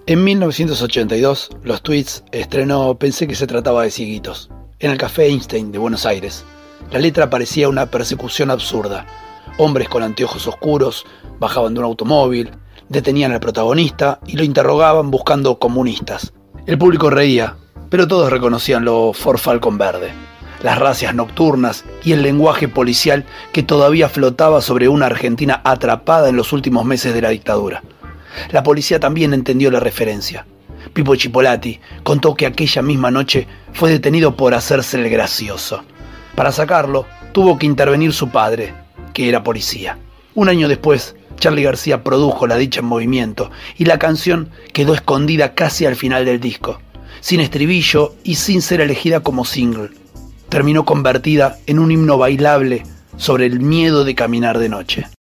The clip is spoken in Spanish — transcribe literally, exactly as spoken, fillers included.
En mil novecientos ochenta y dos, Los Tweets estrenó Pensé que se trataba de cieguitos, en el Café Einstein de Buenos Aires. La letra parecía una persecución absurda. Hombres con anteojos oscuros bajaban de un automóvil, detenían al protagonista y lo interrogaban buscando comunistas. El público reía, pero todos reconocían lo Ford Falcon verde, las racias nocturnas y el lenguaje policial que todavía flotaba sobre una Argentina atrapada en los últimos meses de la dictadura. La policía también entendió la referencia. Pipo Chipolati contó que aquella misma noche fue detenido por hacerse el gracioso. Para sacarlo, tuvo que intervenir su padre, que era policía. Un año después, Charly García produjo La Dicha en Movimiento y la canción quedó escondida casi al final del disco, sin estribillo y sin ser elegida como single. Terminó convertida en un himno bailable sobre el miedo de caminar de noche.